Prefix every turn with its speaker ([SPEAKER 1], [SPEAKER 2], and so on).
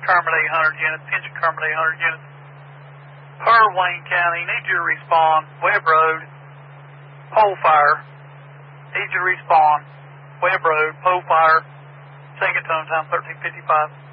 [SPEAKER 1] Kermit 800 units, engine Kermit 800 units. Per Wayne County, need you to respond. Webb Road, pole fire. Need you to respond. Webb Road, pole fire. Second tone time 1355.